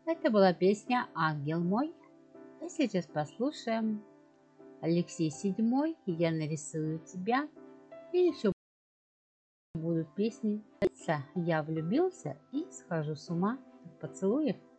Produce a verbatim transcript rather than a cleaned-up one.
Это была песня «Ангел мой». А сейчас послушаем Алексей Седьмой «Я нарисую тебя». И еще будут песни «Я влюбился и схожу с ума от поцелуев».